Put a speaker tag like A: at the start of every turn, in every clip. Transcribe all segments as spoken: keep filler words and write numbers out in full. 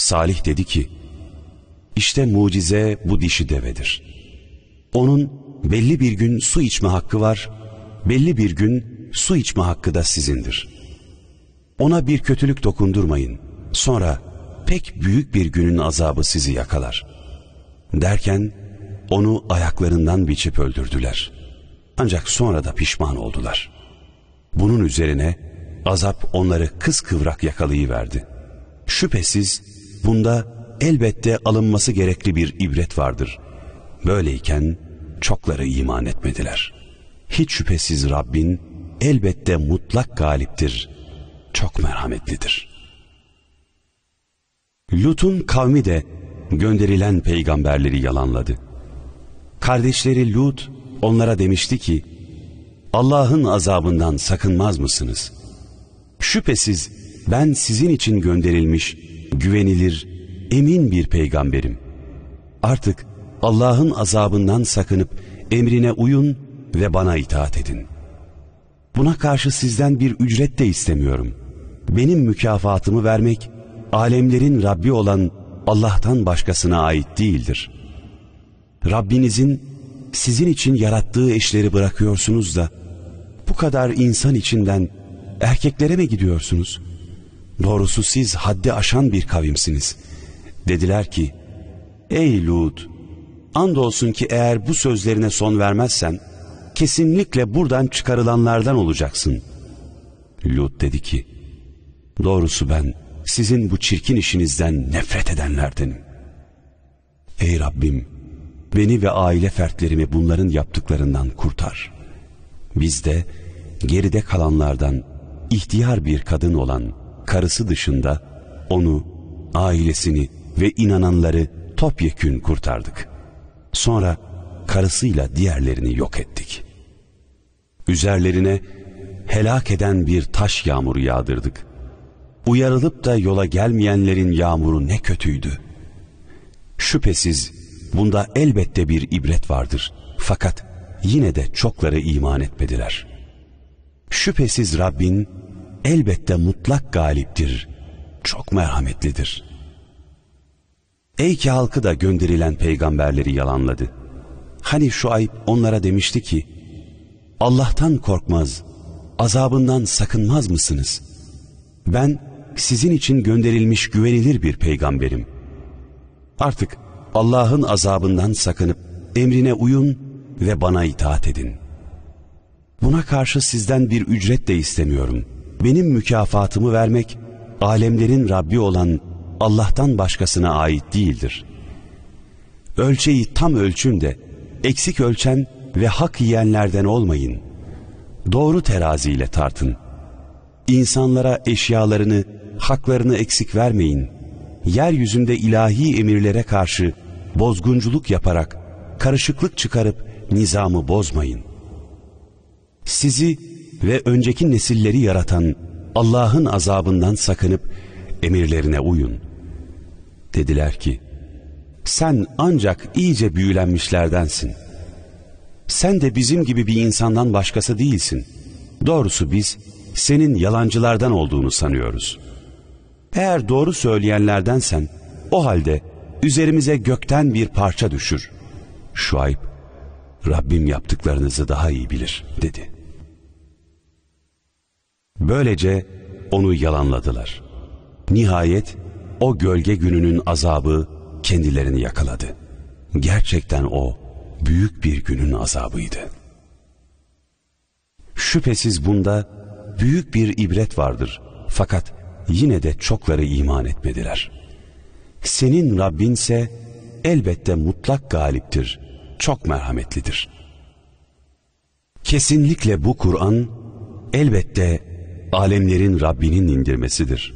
A: Salih dedi ki, işte mucize bu dişi devedir. Onun belli bir gün su içme hakkı var, belli bir gün su içme hakkı da sizindir. Ona bir kötülük dokundurmayın, sonra pek büyük bir günün azabı sizi yakalar. Derken onu ayaklarından biçip öldürdüler. Ancak sonra da pişman oldular. Bunun üzerine azap onları kıskıvrak yakalayıverdi. Şüphesiz bunda elbette alınması gerekli bir ibret vardır. Böyleyken çokları iman etmediler. Hiç şüphesiz Rabbin elbette mutlak galiptir, çok merhametlidir. Lut'un kavmi de gönderilen peygamberleri yalanladı. Kardeşleri Lut onlara demişti ki, Allah'ın azabından sakınmaz mısınız? Şüphesiz ben sizin için gönderilmiş, güvenilir, emin bir peygamberim. Artık Allah'ın azabından sakınıp emrine uyun ve bana itaat edin. Buna karşı sizden bir ücret de istemiyorum. Benim mükafatımı vermek, alemlerin Rabbi olan Allah'tan başkasına ait değildir. Rabbinizin sizin için yarattığı eşleri bırakıyorsunuz da, bu kadar insan içinden erkeklere mi gidiyorsunuz? Doğrusu siz haddi aşan bir kavimsiniz. Dediler ki, ey Lut, andolsun ki eğer bu sözlerine son vermezsen, kesinlikle buradan çıkarılanlardan olacaksın. Lut dedi ki, doğrusu ben sizin bu çirkin işinizden nefret edenlerdenim. Ey Rabbim, beni ve aile fertlerimi bunların yaptıklarından kurtar. Biz de geride kalanlardan ihtiyar bir kadın olan karısı dışında onu, ailesini ve inananları topyekün kurtardık. Sonra karısıyla diğerlerini yok ettik. Üzerlerine helak eden bir taş yağmuru yağdırdık. Uyarılıp da yola gelmeyenlerin yağmuru ne kötüydü. Şüphesiz bunda elbette bir ibret vardır. Fakat yine de çokları iman etmediler. Şüphesiz Rabbin elbette mutlak galiptir, çok merhametlidir. Eyke halkı da gönderilen peygamberleri yalanladı. Hani Şuayb onlara demişti ki, Allah'tan korkmaz, azabından sakınmaz mısınız? Ben sizin için gönderilmiş güvenilir bir peygamberim. Artık Allah'ın azabından sakınıp emrine uyun ve bana itaat edin. Buna karşı sizden bir ücret de istemiyorum. Benim mükafatımı vermek, alemlerin Rabbi olan Allah'tan başkasına ait değildir. Ölçeyi tam ölçün de, eksik ölçen ve hak yiyenlerden olmayın. Doğru teraziyle tartın. İnsanlara eşyalarını, haklarını eksik vermeyin. Yeryüzünde ilahi emirlere karşı bozgunculuk yaparak, karışıklık çıkarıp nizamı bozmayın. Sizi ve önceki nesilleri yaratan Allah'ın azabından sakınıp emirlerine uyun. Dediler ki, sen ancak iyice büyülenmişlerdensin. Sen de bizim gibi bir insandan başkası değilsin. Doğrusu biz senin yalancılardan olduğunu sanıyoruz. Eğer doğru söyleyenlerdensen, o halde üzerimize gökten bir parça düşür. Şuayb, Rabbim yaptıklarınızı daha iyi bilir dedi. Böylece onu yalanladılar. Nihayet o gölge gününün azabı kendilerini yakaladı. Gerçekten o büyük bir günün azabıydı. Şüphesiz bunda büyük bir ibret vardır. Fakat yine de çokları iman etmediler. Senin Rabbinse elbette mutlak galiptir, çok merhametlidir. Kesinlikle bu Kur'an elbette alemlerin Rabbinin indirmesidir.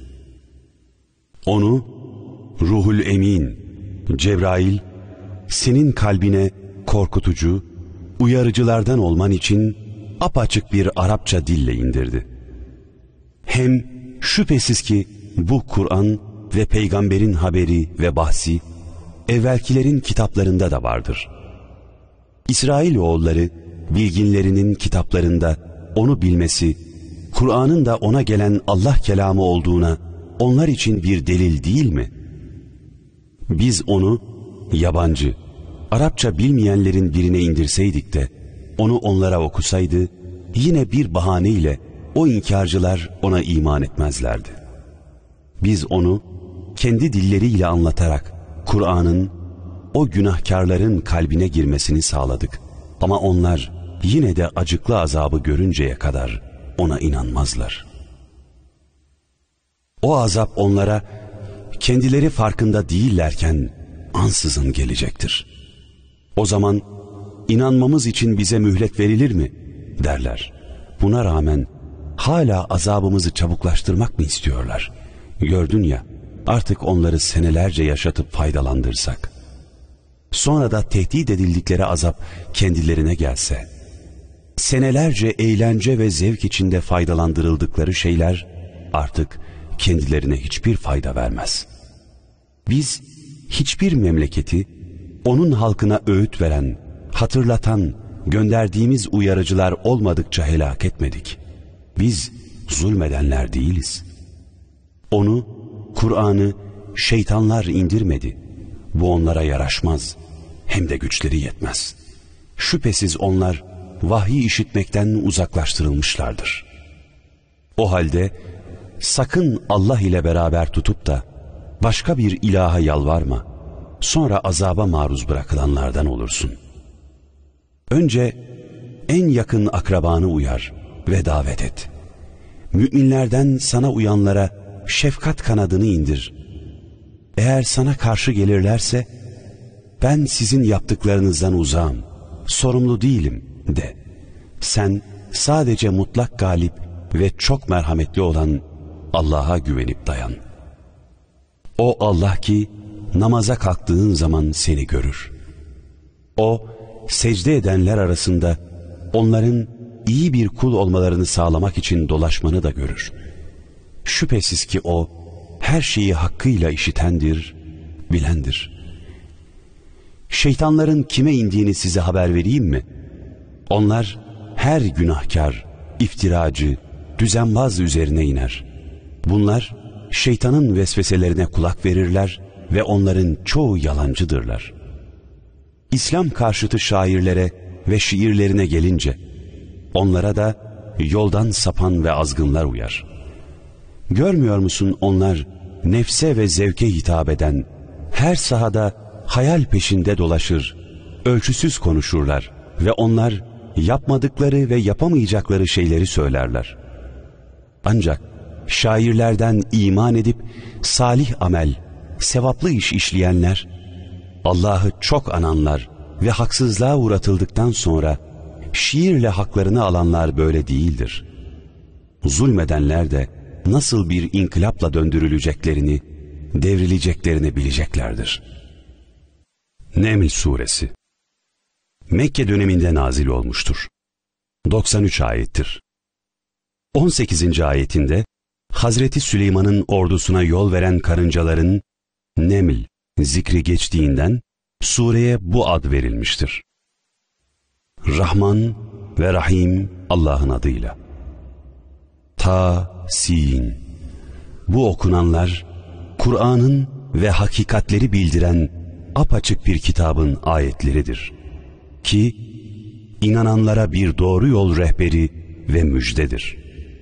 A: Onu Ruhul Emin, Cebrail, senin kalbine korkutucu, uyarıcılardan olman için apaçık bir Arapça dille indirdi. Hem şüphesiz ki bu Kur'an ve peygamberin haberi ve bahsi evvelkilerin kitaplarında da vardır. İsrailoğulları bilginlerinin kitaplarında onu bilmesi, Kur'an'ın da ona gelen Allah kelamı olduğuna onlar için bir delil değil mi? Biz onu yabancı, Arapça bilmeyenlerin birine indirseydik de onu onlara okusaydı, yine bir bahaneyle o inkarcılar ona iman etmezlerdi. Biz onu kendi dilleriyle anlatarak Kur'an'ın o günahkarların kalbine girmesini sağladık. Ama onlar yine de acıklı azabı görünceye kadar ona inanmazlar. O azap onlara kendileri farkında değillerken ansızın gelecektir. O zaman inanmamız için bize mühlet verilir mi derler. Buna rağmen hala azabımızı çabuklaştırmak mı istiyorlar? Gördün ya, artık onları senelerce yaşatıp faydalandırsak, sonra da tehdit edildikleri azap kendilerine gelse, senelerce eğlence ve zevk içinde faydalandırıldıkları şeyler artık kendilerine hiçbir fayda vermez. Biz hiçbir memleketi onun halkına öğüt veren, hatırlatan, gönderdiğimiz uyarıcılar olmadıkça helak etmedik. Biz zulmedenler değiliz. Onu, Kur'an'ı şeytanlar indirmedi. Bu onlara yaraşmaz, hem de güçleri yetmez. Şüphesiz onlar vahyi işitmekten uzaklaştırılmışlardır. O halde sakın Allah ile beraber tutup da başka bir ilaha yalvarma, sonra azaba maruz bırakılanlardan olursun. Önce en yakın akrabanı uyar ve davet et. Müminlerden sana uyanlara şefkat kanadını indir. Eğer sana karşı gelirlerse, ben sizin yaptıklarınızdan uzağım, sorumlu değilim de. Sen sadece mutlak galip ve çok merhametli olan Allah'a güvenip dayan. O Allah ki namaza kalktığın zaman seni görür. O secde edenler arasında onların iyi bir kul olmalarını sağlamak için dolaşmanı da görür. Şüphesiz ki o her şeyi hakkıyla işitendir, bilendir. Şeytanların kime indiğini size haber vereyim mi? Onlar her günahkar, iftiracı, düzenbaz üzerine iner. Bunlar şeytanın vesveselerine kulak verirler ve onların çoğu yalancıdırlar. İslam karşıtı şairlere ve şiirlerine gelince, onlara da yoldan sapan ve azgınlar uyar. Görmüyor musun, onlar nefse ve zevke hitap eden, her sahada hayal peşinde dolaşır, ölçüsüz konuşurlar ve onlar yapmadıkları ve yapamayacakları şeyleri söylerler. Ancak şairlerden iman edip salih amel, sevaplı iş işleyenler, Allah'ı çok ananlar ve haksızlığa uğratıldıktan sonra şiirle haklarını alanlar böyle değildir. Zulmedenler de nasıl bir inkılapla döndürüleceklerini, devrileceklerini bileceklerdir. Neml Suresi Mekke döneminde nazil olmuştur. doksan üç ayettir. on sekizinci ayetinde Hazreti Süleyman'ın ordusuna yol veren karıncaların Neml zikri geçtiğinden sureye bu ad verilmiştir. Rahman ve Rahim Allah'ın adıyla. Ta, Sin. Bu okunanlar Kur'an'ın ve hakikatleri bildiren apaçık bir kitabın ayetleridir. Ki inananlara bir doğru yol rehberi ve müjdedir.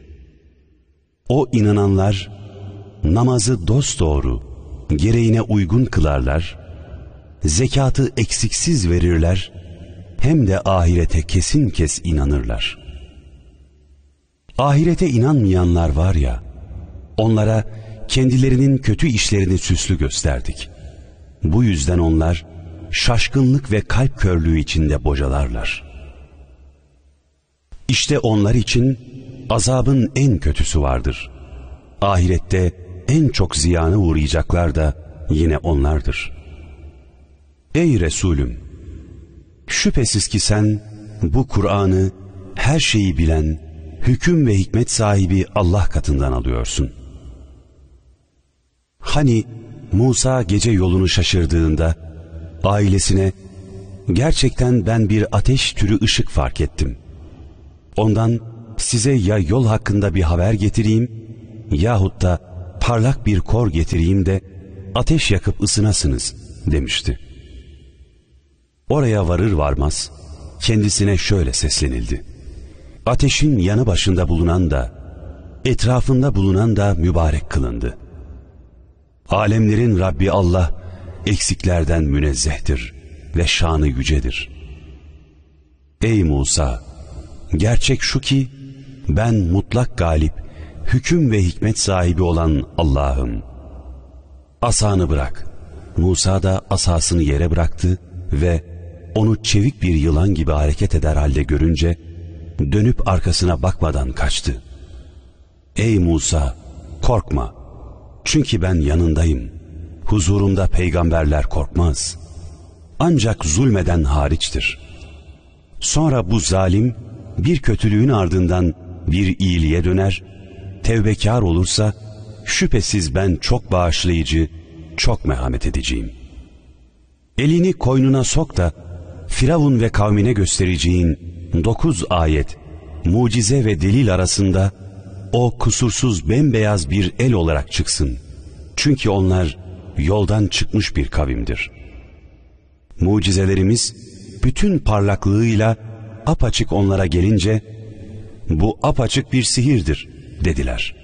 A: O inananlar namazı dosdoğru, gereğine uygun kılarlar, zekatı eksiksiz verirler, hem de ahirete kesin kes inanırlar. Ahirete inanmayanlar var ya, onlara kendilerinin kötü işlerini süslü gösterdik. Bu yüzden onlar şaşkınlık ve kalp körlüğü içinde bocalarlar. İşte onlar için azabın en kötüsü vardır. Ahirette en çok ziyana uğrayacaklar da yine onlardır. Ey Resulüm! Şüphesiz ki sen bu Kur'an'ı her şeyi bilen, hüküm ve hikmet sahibi Allah katından alıyorsun. Hani Musa gece yolunu şaşırdığında ailesine, gerçekten ben bir ateş türü ışık fark ettim. Ondan size ya yol hakkında bir haber getireyim yahut da parlak bir kor getireyim de ateş yakıp ısınasınız demişti. Oraya varır varmaz kendisine şöyle seslenildi: ateşin yanı başında bulunan da, etrafında bulunan da mübarek kılındı. Alemlerin Rabbi Allah eksiklerden münezzehtir ve şanı yücedir. Ey Musa! Gerçek şu ki ben mutlak galip, hüküm ve hikmet sahibi olan Allah'ım. Asanı bırak. Musa da asasını yere bıraktı ve onu çevik bir yılan gibi hareket eder halde görünce dönüp arkasına bakmadan kaçtı. Ey Musa! Korkma. Çünkü ben yanındayım. Huzurumda peygamberler korkmaz. Ancak zulmeden hariçtir. Sonra bu zalim bir kötülüğün ardından bir iyiliğe döner, tevbekar olursa şüphesiz ben çok bağışlayıcı, çok merhamet edeceğim. Elini koynuna sok da Firavun ve kavmine göstereceğin dokuz ayet, mucize ve delil arasında o kusursuz bembeyaz bir el olarak çıksın. Çünkü onlar yoldan çıkmış bir kavimdir. Mucizelerimiz bütün parlaklığıyla apaçık onlara gelince, bu apaçık bir sihirdir dediler.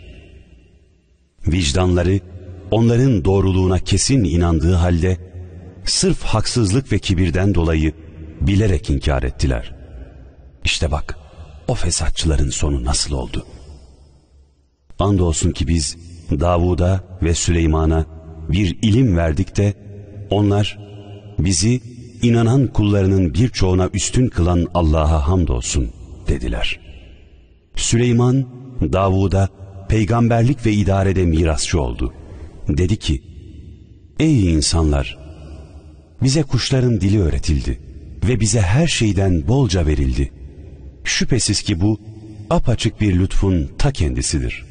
A: Vicdanları onların doğruluğuna kesin inandığı halde, sırf haksızlık ve kibirden dolayı bilerek inkar ettiler. İşte bak, o fesatçıların sonu nasıl oldu? Andolsun ki biz Davud'a ve Süleyman'a bir ilim verdik de, onlar bizi inanan kullarının birçoğuna üstün kılan Allah'a hamdolsun dediler. Süleyman, Davud'a peygamberlik ve idarede mirasçı oldu. Dedi ki, ey insanlar! Bize kuşların dili öğretildi ve bize her şeyden bolca verildi. Şüphesiz ki bu apaçık bir lütfun ta kendisidir.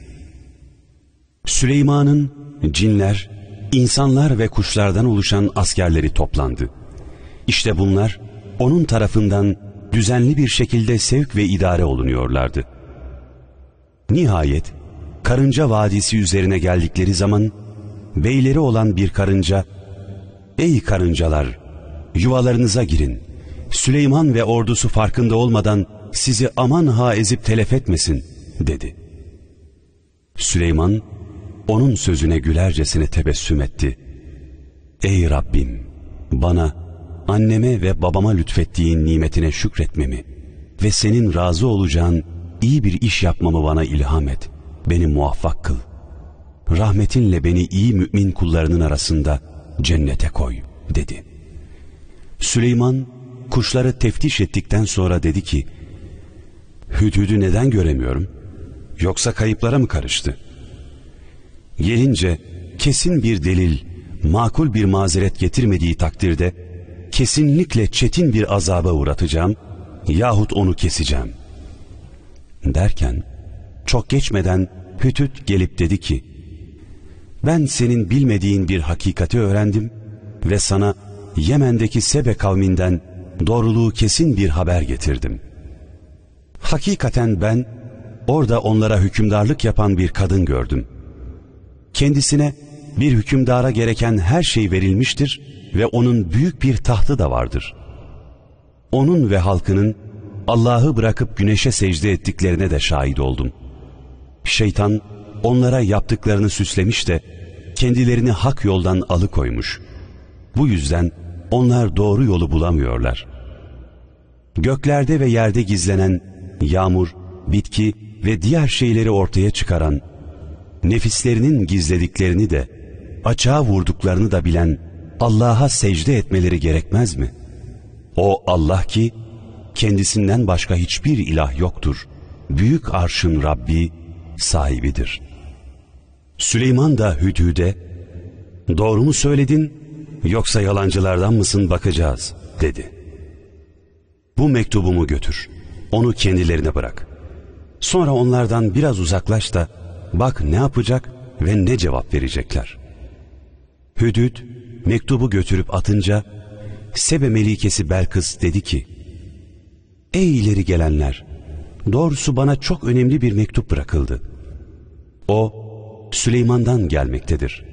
A: Süleyman'ın cinler, insanlar ve kuşlardan oluşan askerleri toplandı. İşte bunlar onun tarafından düzenli bir şekilde sevk ve idare olunuyorlardı. Nihayet Karınca Vadisi üzerine geldikleri zaman beyleri olan bir karınca, ''Ey karıncalar, yuvalarınıza girin. Süleyman ve ordusu farkında olmadan sizi aman ha ezip telef etmesin.'' dedi. Süleyman onun sözüne gülercesine tebessüm etti. ''Ey Rabbim, bana, anneme ve babama lütfettiğin nimetine şükretmemi ve senin razı olacağın iyi bir iş yapmamı bana ilham et. Beni muvaffak kıl. Rahmetinle beni iyi mümin kullarının arasında cennete koy.'' dedi. Süleyman kuşları teftiş ettikten sonra dedi ki, ''Hüdhüd'ü neden göremiyorum? Yoksa kayıplara mı karıştı?'' Gelince kesin bir delil, makul bir mazeret getirmediği takdirde kesinlikle çetin bir azaba uğratacağım yahut onu keseceğim. Derken çok geçmeden Hüdhüd gelip dedi ki, ben senin bilmediğin bir hakikati öğrendim ve sana Yemen'deki Sebe kavminden doğruluğu kesin bir haber getirdim. Hakikaten ben orada onlara hükümdarlık yapan bir kadın gördüm. Kendisine bir hükümdara gereken her şey verilmiştir ve onun büyük bir tahtı da vardır. Onun ve halkının Allah'ı bırakıp güneşe secde ettiklerine de şahit oldum. Şeytan onlara yaptıklarını süslemiş de kendilerini hak yoldan alıkoymuş. Bu yüzden onlar doğru yolu bulamıyorlar. Göklerde ve yerde gizlenen yağmur, bitki ve diğer şeyleri ortaya çıkaran, nefislerinin gizlediklerini de açığa vurduklarını da bilen Allah'a secde etmeleri gerekmez mi? O Allah ki kendisinden başka hiçbir ilah yoktur. Büyük arşın Rabbi, sahibidir. Süleyman da Hüdhüd'e, doğru mu söyledin yoksa yalancılardan mısın bakacağız dedi. Bu mektubumu götür, onu kendilerine bırak. Sonra onlardan biraz uzaklaş da bak ne yapacak ve ne cevap verecekler. Hüdhüd mektubu götürüp atınca Sebe melikesi Belkıs dedi ki, ey ileri gelenler, doğrusu bana çok önemli bir mektup bırakıldı. O Süleyman'dan gelmektedir.